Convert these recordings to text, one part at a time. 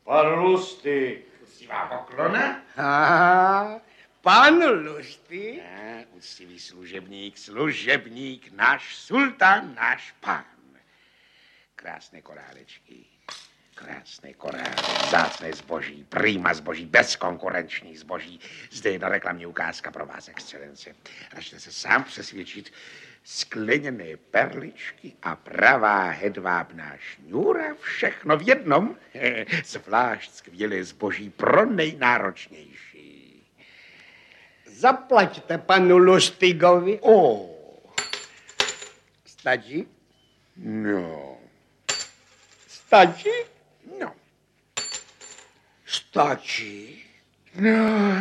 Pan Lustig. Uctivá poklona? Pan Lustig? Uctivý služebník, náš sultán, náš pán. Krásné korálečky, vzácné zboží, prýma zboží, bezkonkurenční zboží. Zde jedna reklamní ukázka pro vás, excelence. Račte se sám přesvědčit, skleněné perličky a pravá hedvábná šňůra, všechno v jednom. Zvlášť skvělé zboží pro nejnáročnější. Zaplaťte panu Lustigovi. Stačí? No. Stačí? No. Stačí? No.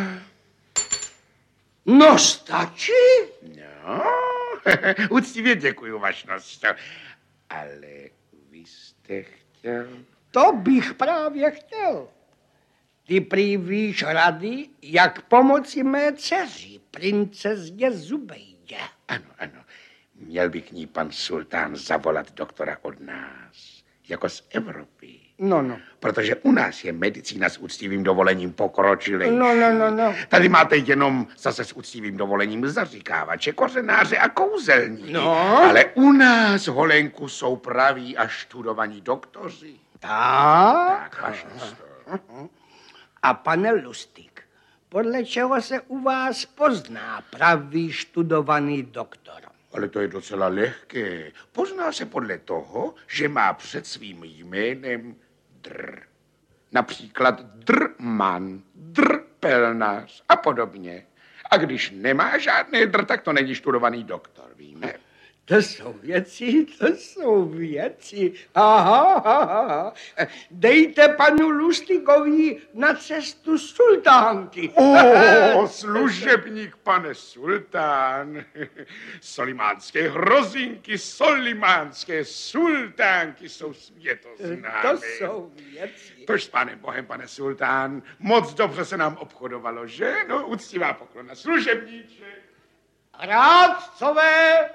No stačí? No. Úctivě děkuju, vašnost. Ale vy jste chtěl... To bych právě chtěl. Ty prý víš rady, jak pomoci mé dceři, princezně Zubejdě. Ano. Měl by k ní pan sultán zavolat doktora od nás, jako z Evropy. No. Protože u nás je medicína s úctivým dovolením pokročilejší. No. Tady máte jenom zase s úctivým dovolením zaříkávače, kořenáře a kouzelníky. No. Ale u nás, Holenku, jsou praví a študovaní doktoři. Tak, vašnost. A pane Lustig, podle čeho se u vás pozná pravý študovaný doktor? Ale to je docela lehké. Pozná se podle toho, že má před svým jménem dr. Například drman, drpelnář a podobně. A když nemá žádné dr, tak to není študovaný doktor, víme? To jsou věci. Aha. Dejte panu Lustigovi na cestu sultánky. Služebník, pane sultán. Solimánské hrozinky, solimánské sultánky jsou světoznámy. To jsou věci. Tož s panem Bohem, pane sultán, moc dobře se nám obchodovalo, že? No, úctivá poklona, služebníček. Rádcové!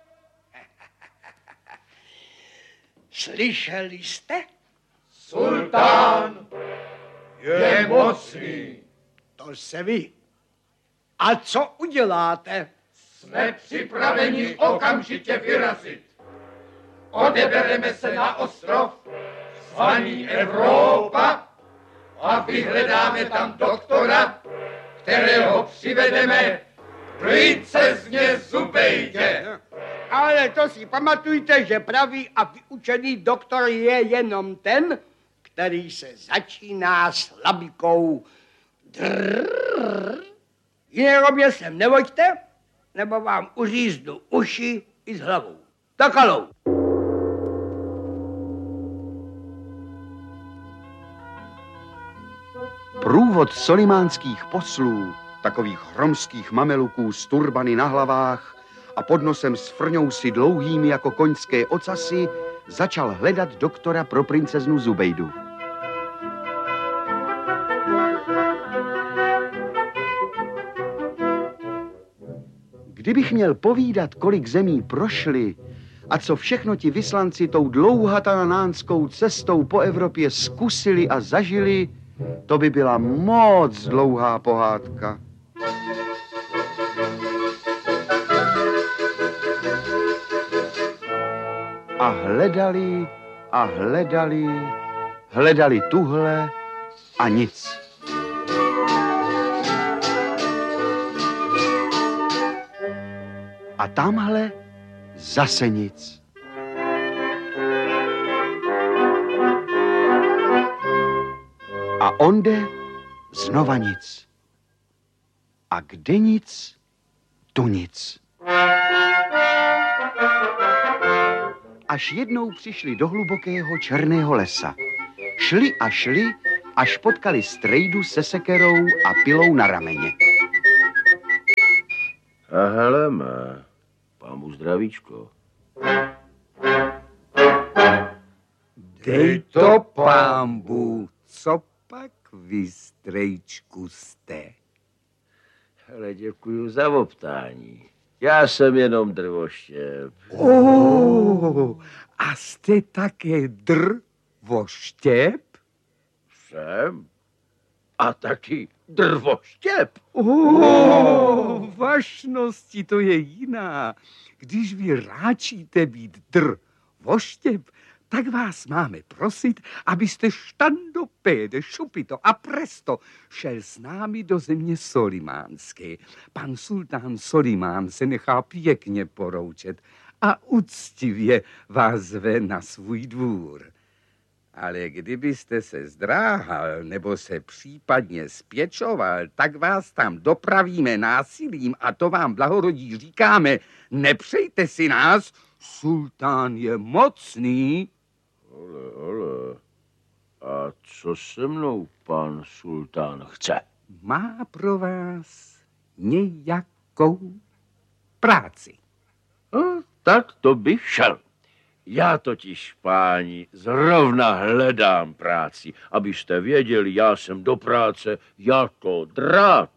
Slyšeli jste? Sultán je mocný. To se ví. A co uděláte? Jsme připraveni okamžitě vyrazit. Odebereme se na ostrov zvaný Evropa a vyhledáme tam doktora, kterého přivedeme princezně Zubejdě. Ale to si pamatujte, že pravý a vyučený doktor je jenom ten, který se začíná slabikou drrrr. Jiné sem nevoďte, nebo vám uříznu uši i s hlavou. Tak alou. Průvod solimánských poslů, takových hromských mameluků s turbany na hlavách a pod nosem s frňousy dlouhými jako koňské ocasy, začal hledat doktora pro princeznu Zubejdu. Kdybych měl povídat, kolik zemí prošli a co všechno ti vyslanci tou dlouhatanánskou cestou po Evropě zkusili a zažili, to by byla moc dlouhá pohádka. A hledali tuhle a nic. A tamhle zase nic. A onde znova nic. A kde nic, tu nic. Až jednou přišli do hlubokého černého lesa. Šli, až potkali strejdu se sekerou a pilou na rameně. A hele, má, pámu zdravíčko. Dej to, pánbu, co pak vy, strejčku, jste? Ale děkuju za optání. Já jsem jenom drvoštěp. A jste také drvoštěp? Jsem. A taky drvoštěp. Vašnosti, to je jiná. Když vy ráčíte být drvoštěp, tak vás máme prosit, abyste štandopéde, šupito a presto šel s námi do země Solimánské. Pan sultán Solimán se nechá pěkně poroučet a úctivě vás zve na svůj dvůr. Ale kdybyste se zdráhal nebo se případně spěčoval, tak vás tam dopravíme násilím a to vám blahorodí říkáme, nepřejte si nás, sultán je mocný. Ale. A co se mnou pan sultán chce? Má pro vás nějakou práci. No, tak to bych šel. Já totiž, páni, zrovna hledám práci. Abyste věděli, já jsem do práce jako drak.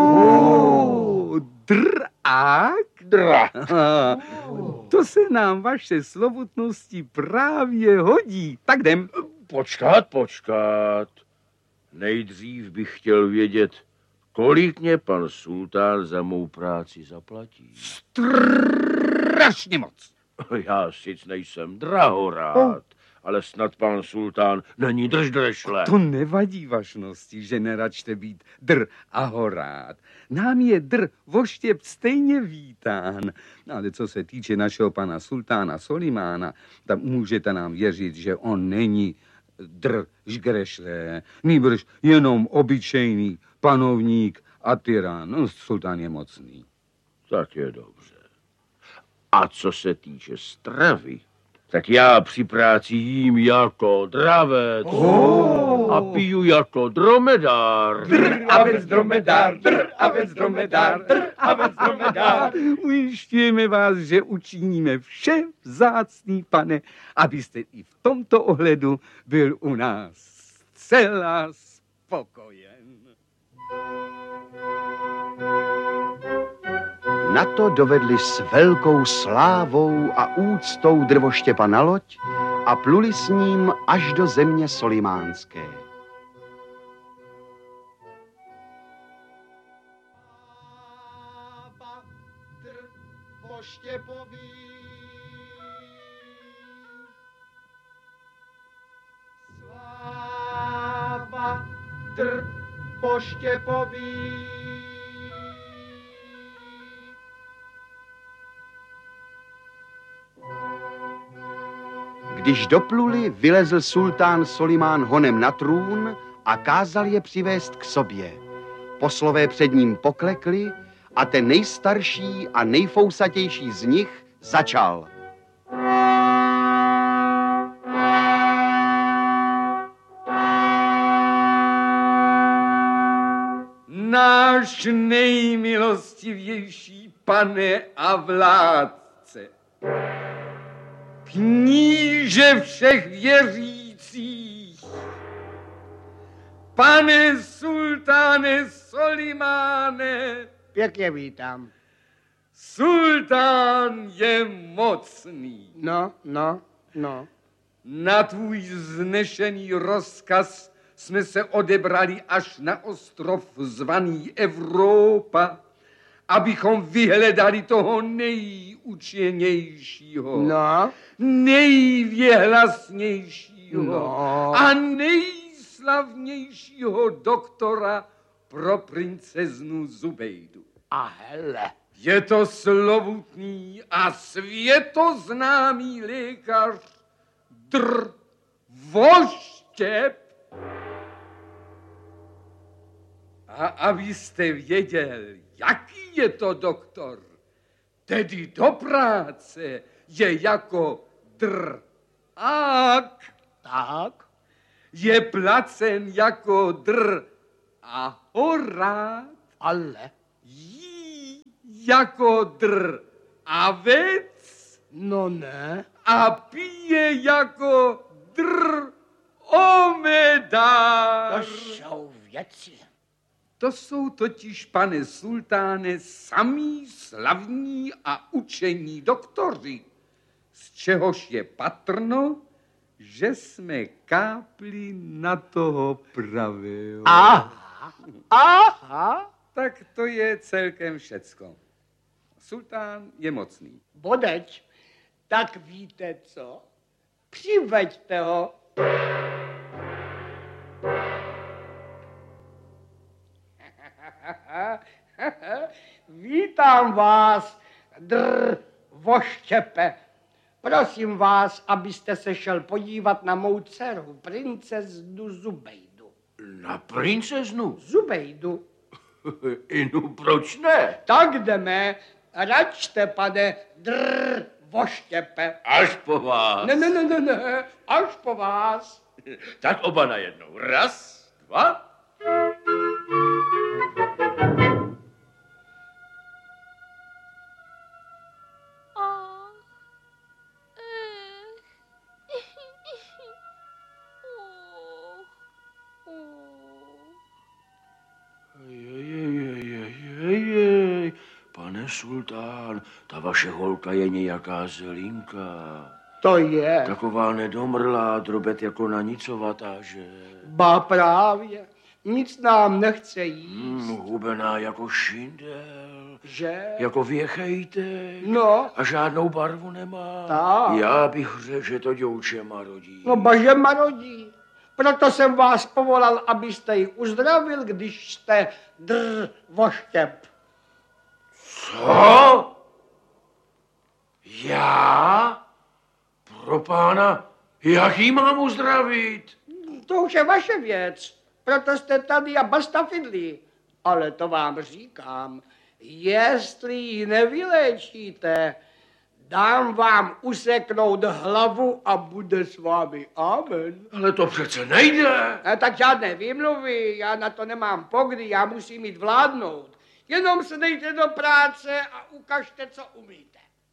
Drák? Drak. To se nám vaše slovutnosti právě hodí. Tak jdem. Počkat. Nejdřív bych chtěl vědět, kolik mě pan sultán za mou práci zaplatí. Strašně moc. Já sice nejsem drahorád, ale snad pan sultán není drždrešle. To nevadí vašnosti, že neračte být ahorát. Nám je voštěp stejně vítán. Ale co se týče našeho pana sultána Solimána, tam můžete nám věřit, že on není žgrešle, nýbrž jenom obyčejný panovník a tyran. No, sultán je mocný. Tak je dobře. A co se týče stravy, tak já při práci jím jako dravec a piju jako dromedár. Dravec dromedár, dravec dromedár, dravec dromedár. Ujišťujeme vás, že učiníme vše, vzácný pane, abyste i v tomto ohledu byl u nás zcela spokojen. Na to dovedli s velkou slávou a úctou drvoštěpa na loď a pluli s ním až do země Solimánské. Sláva drvoštěpoví. Když dopluli, vylezl sultán Solimán honem na trůn a kázal je přivést k sobě. Poslové před ním poklekli a ten nejstarší a nejfousatější z nich začal. Náš nejmilostivější pane a vládce, kníže všech věřících, pane sultáne Solimáne, Pěkně vítám. sultán je mocný. No. Na tvůj vznešený rozkaz jsme se odebrali až na ostrov zvaný Evropa, abychom vyhledali toho nejučenějšího, nejvěhlasnějšího a nejslavnějšího doktora pro princeznu Zubejdu. A hele. Je to slovutný a světoznámý lékař drvoštěp. A abyste věděl, jaký je to doktor, tedy do práce je jako drák, Tak. je placen jako ahorát, Ale. jí jako avec No ne. a pije jako omedár. To jsou věci. To jsou totiž, pane sultáne, samí slavní a učení doktoři, z čehož je patrno, že jsme kápli na toho pravého. Aha. Tak to je celkem všecko. Sultán je mocný. Bodeč, tak víte co? Přiveďte ho. Vítám vás, voštěpe. Prosím vás, abyste se šel podívat na mou dceru, princeznu Zubejdu. Na princeznu? Zubejdu. Inu, proč ne? Tak jdeme. Račte, pane, voštěpe. Až po vás. Ne, až po vás. Tak oba najednou. Raz, dva. Pane sultán, ta vaše holka je nějaká zelinka. To je. Taková nedomrlá, drobet jako na nicovatá, že? Ba právě. Nic nám nechce jíst. Hubená jako šindel. Že? Jako věchejtek. No. A žádnou barvu nemá. Tak. Já bych řekl, že to děvče marodí. No baže marodí. Proto jsem vás povolal, abyste ji uzdravil, když jste voštěp. Co? Já? Pro pána, jak jí mám uzdravit? To už je vaše věc. Proto jste tady a basta fidlí. Ale to vám říkám, jestli ji nevyléčíte, dám vám useknout hlavu a bude s vámi. Amen. Ale to přece nejde. Tak žádné výmluvy, já na to nemám pokdy, já musím jít vládnout. Jenom se dejte do práce a ukažte, co umíte.